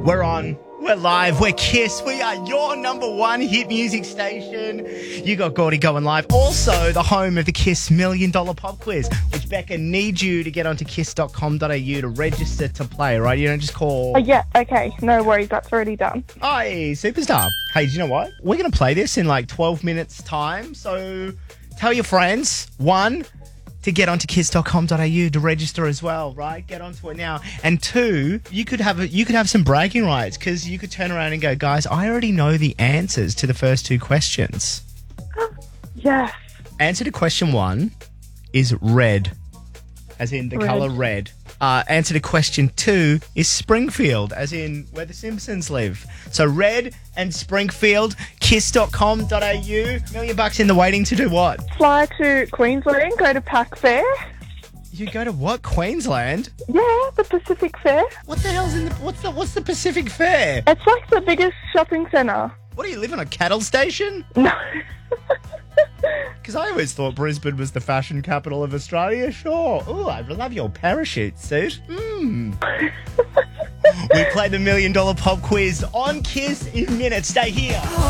We're on. We're live. We're Kiss. We are your number one hit music station. You got Gordy going live. Also, the home of the Kiss $1 Million Pop Quiz, which Becca needs you to get onto kiss.com.au to register to play, right? You don't just call. Yeah, okay. No worries. That's already done. Hi, superstar. Hey, do you know what? We're going to play this in like 12 minutes time. So tell your friends, one, to get onto kiss.com.au to register as well, right? Get onto it now. And two, you could have some bragging rights because you could turn around and go, guys, I already know the answers to the first two questions. Yes. Answer to question one is red, as in the colour red. Answer to question two is Springfield, as in where the Simpsons live. So red and Springfield, kiss.com.au. $1 million in the waiting to do what? Fly to Queensland, go to Pack Fair. You go to what? Queensland? Yeah, the Pacific Fair. What the hell's in the what's the Pacific Fair? It's like the biggest shopping centre. What do you live on a cattle station? No. Because I always thought Brisbane was the fashion capital of Australia. Sure. Ooh, I love your parachute suit. We play the $1 Million Pop Quiz on Kiss in minutes. Stay here.